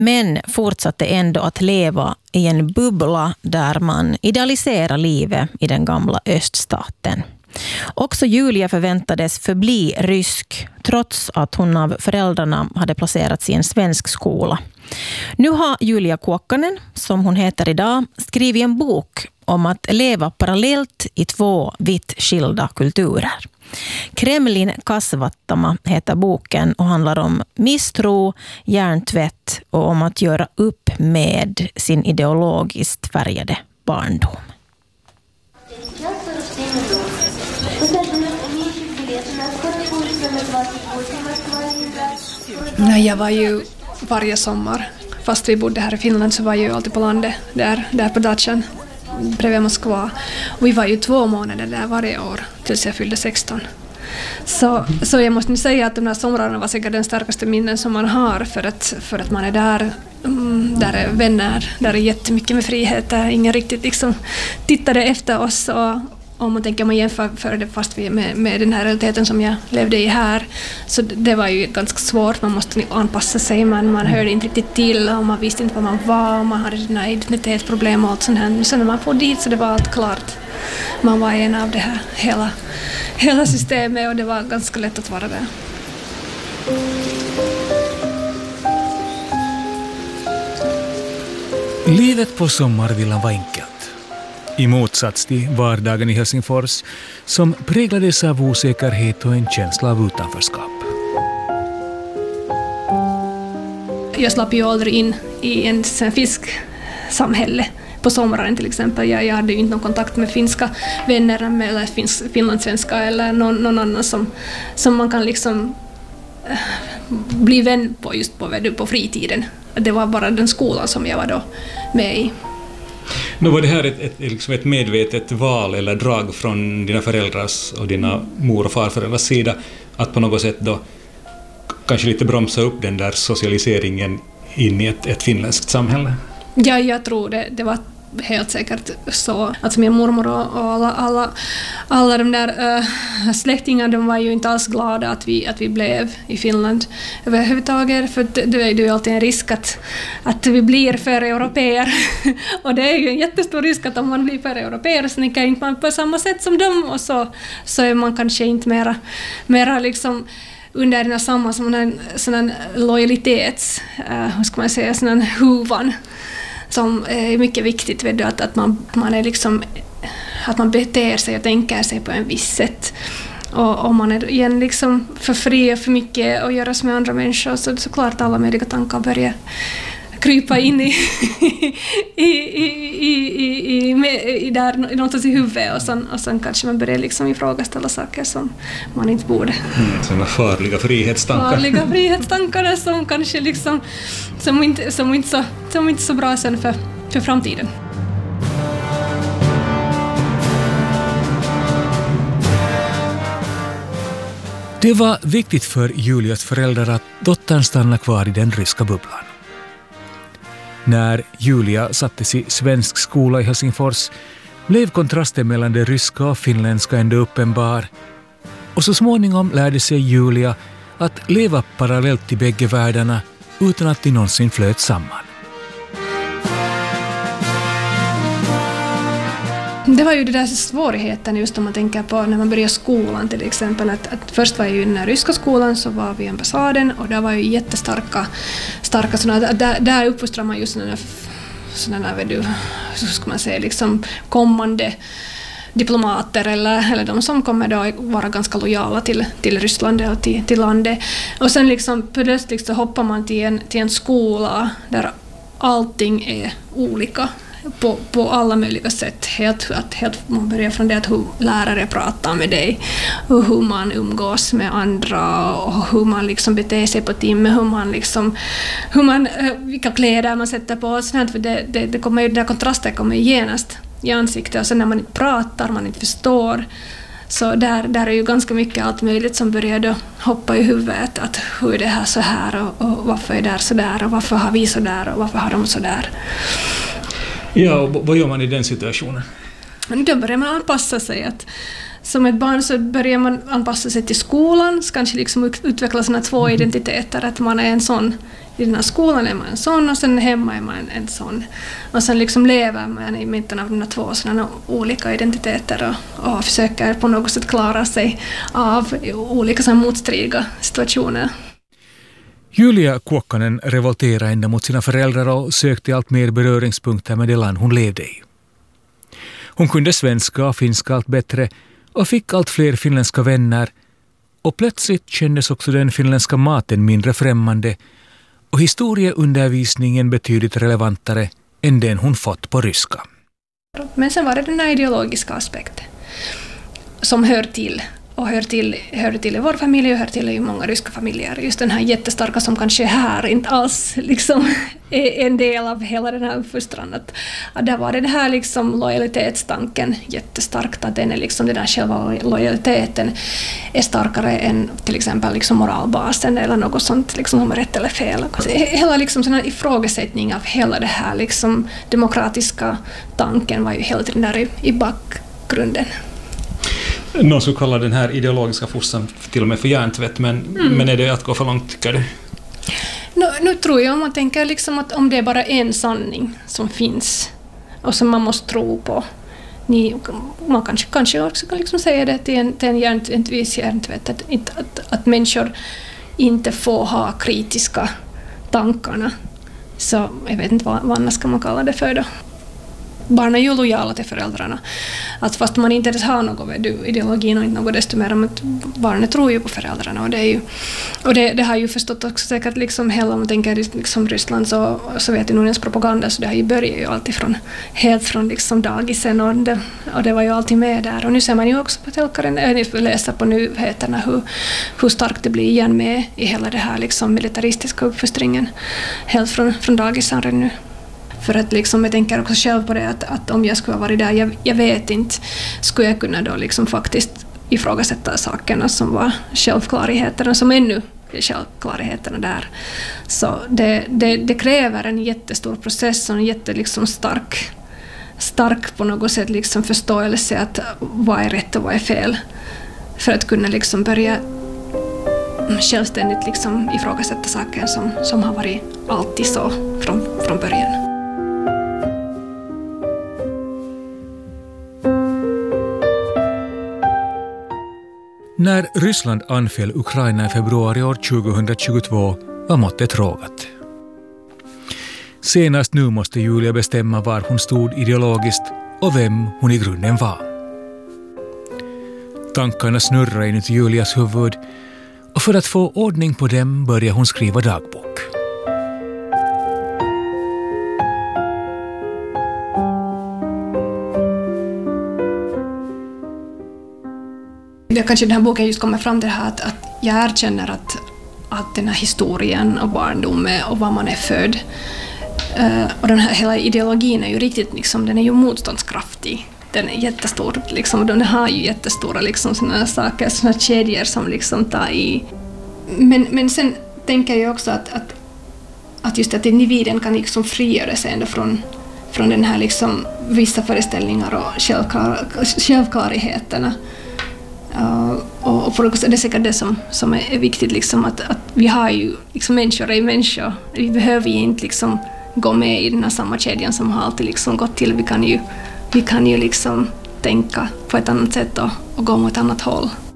men fortsatte ändå att leva i en bubbla där man idealiserar livet i den gamla öststaten. Också Julia förväntades förbli rysk trots att hon av föräldrarna hade placerats i en svensk skola. Nu har Julia Kuokkanen, som hon heter idag, skrivit en bok om att leva parallellt i två vitt skilda kulturer. Kremlin kasvattama heter boken och handlar om misstro, hjärntvätt och om att göra upp med sin ideologiskt färgade barndom. Nej, jag var ju varje sommar, fast vi bodde här i Finland, så var jag ju alltid på landet, där på Dachan, bredvid Moskva. Och vi var ju 2 månader där varje år, tills jag fyllde 16. Så jag måste nu säga att de här somrarna var säkert den starkaste minnen som man har, för att man är där är vänner, där är jättemycket med frihet, där ingen riktigt liksom tittade efter oss. Och om man tänker, man jämför det fast med den här realiteten som jag levde i här, så det var ju ganska svårt. Man måste anpassa sig, man hörde inte riktigt till och man visste inte vad man var, och man hade sina identitetsproblem och allt sånt här. Så när man får dit så det var allt klart. Man var en av det här hela systemet, och det var ganska lätt att vara där. Livet på sommarvillan var enkelt. I motsats till vardagen i Helsingfors, som präglades av osäkerhet och en känsla av utanförskap. Jag slapp ju aldrig in i en fisksamhälle på somraren till exempel. Jag hade ju inte någon kontakt med finska vänner eller finlandssvenska eller någon annan som man kan liksom bli vän på just på fritiden. Det var bara den skolan som jag var då med i. Nu var det här ett medvetet val eller drag från dina föräldrars och dina mor- och farföräldrars sida att på något sätt då kanske lite bromsa upp den där socialiseringen in i ett finländskt samhälle? Ja, jag tror det var helt säkert så. Alltså min mormor och alla de där släktingarna, de var ju inte alls glada att vi blev i Finland överhuvudtaget, för det är ju alltid en risk att vi blir för europeer. Och det är ju en jättestor risk att om man blir för europeer så tänker inte man på samma sätt som dem, och så är man kanske inte mera liksom under den samma sån lojalitets, hur ska man säga, sån huvan som är mycket viktigt, vet du, att man är liksom, att man beter sig och tänker sig på en viss sätt. Och om man är igen liksom för fri och för mycket och göras med andra människor, så klart alla möjliga tankar börjar krypa in i någonstans i huvudet, och sen kanske man börjar liksom ifrågaställa saker som man inte borde. Sådana farliga frihetstankar. Farliga frihetstankar som kanske liksom som inte så bra sen för framtiden. Det var viktigt för Julias föräldrar att dottern stannade kvar i den ryska bubblan. När Julia sattes i svensk skola i Helsingfors blev kontrasten mellan det ryska och finländska ändå uppenbar. Och så småningom lärde sig Julia att leva parallellt i bägge världarna utan att de någonsin flöt samman. Det var ju det där svårigheten just om man tänker på när man börjar skolan till exempel. Att först var jag ju i den här ryska skolan, så var vi i ambassaden, och där var ju jättestarka sådana, där uppfostrar man ju sådana vet du, så ska man säga, liksom kommande diplomater eller de som kommer då vara ganska lojala till Ryssland och till landet. Och sen liksom plötsligt så hoppar man till en skola där allting är olika på alla möjliga sätt. Man börjar från det att hur lärare pratar med dig, och hur man umgås med andra, och hur man liksom beter sig på timmen, vilka kläder man sätter på, sånt, för det kommer ju, där kontraster kommer genast i ansiktet, och sen när man inte pratar, man inte förstår, så där är ju ganska mycket allt möjligt som börjar då hoppa i huvudet, att hur är det här så här, och varför är det så där, och varför har vi så där, och varför har de så där. Ja, och vad gör man i den situationen? Men då börjar man anpassa sig, som ett barn så börjar man anpassa sig till skolan, så kanske liksom utveckla sina två identiteter, att man är en sån, i den här skolan är man en sån och sen hemma är man en sån. Och sen liksom lever man i mitten av de här två sådana olika identiteter och försöker på något sätt klara sig av olika sådana motstridiga situationer. Julia Kuokkanen revolterade ända mot sina föräldrar och sökte allt mer beröringspunkter med det land hon levde i. Hon kunde svenska och finska allt bättre och fick allt fler finländska vänner, och plötsligt kändes också den finländska maten mindre främmande och historieundervisningen betydligt relevantare än den hon fått på ryska. Men sen var det den här ideologiska aspekten som hör till i vår familj och hör till i många ryska familjer. Just den här jättestarka som kanske här inte alls liksom är en del av hela den här uppfostran. Att där var det här liksom lojalitetstanken jättestarkt, att den är liksom den här själva lojaliteten är starkare än till exempel liksom moralbasen eller något sånt liksom som är rätt eller fel. Hela liksom sån här ifrågasättning av hela det här liksom demokratiska tanken var ju hela tiden där i bakgrunden. Någon skulle kalla den här ideologiska fostran till och med för hjärntvätt, men är det att gå för långt, tycker du? Nu tror jag, om man tänker liksom att om det är bara en sanning som finns och som man måste tro på, man kanske också kan liksom säga det till en viss hjärntvätt, att människor inte får ha kritiska tankarna. Så jag vet inte vad annars ska man kalla det för då. Barn är ju lojala till föräldrarna. Att fast man inte ens har någon ideologi och inte något desto mer, men barnet tror ju på föräldrarna. Och det har ju förstått också säkert liksom hela, om man tänker liksom Rysslands och Sovjetunionens propaganda, så det har ju börjat ju alltid helt från liksom dagisen och det var ju alltid med där. Och nu ser man ju också på telkaren, läser på nyheterna hur starkt det blir igen med i hela det här liksom militaristiska uppfostringen helt från dagisen redan nu. För att liksom, jag tänker också själv på det att om jag skulle ha varit där, jag vet inte, skulle jag kunna då liksom faktiskt ifrågasätta sakerna som var självklarheterna, som ännu är självklarheterna där. Så det kräver en jättestor process och en liksom stark på något sätt liksom förståelse att vad är rätt och vad är fel, för att kunna liksom börja självständigt liksom ifrågasätta saker som har varit alltid så från början. När Ryssland anföll Ukraina i februari år 2022 var måttet rågat. Senast nu måste Julia bestämma var hon stod ideologiskt och vem hon i grunden var. Tankarna snurrar inuti Julias huvud, och för att få ordning på dem börjar hon skriva dagbok. Kanske den här boken just kommer fram till det här att jag erkänner att den här historien och barndomen och vad man är född och den här hela ideologin är ju riktigt liksom, den är ju motståndskraftig. Den är jättestor liksom, den har ju jättestora liksom såna saker, såna kedjor som liksom tar i. Men sen tänker jag också att just att individen kan liksom frigöra sig ändå från den här liksom vissa föreställningar och självklarheterna. Och det är säkert det som är viktigt liksom, att vi har ju liksom människor, vi behöver ju inte liksom gå med i den här samma kedjan som har alltid liksom gått till. Vi kan ju liksom tänka på ett annat sätt och gå mot ett annat håll.